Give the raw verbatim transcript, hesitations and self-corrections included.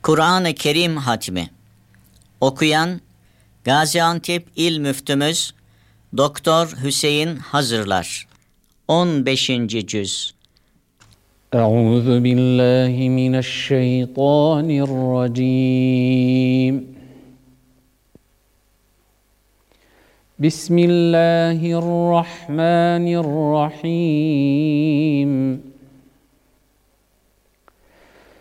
Kur'an-ı Kerim hatmi. Okuyan Gaziantep İl Müftümüz Doktor Hüseyin Hazırlar. on beşinci cüz. Euzu billahi mineşşeytanirracim. Bismillahirrahmanirrahim.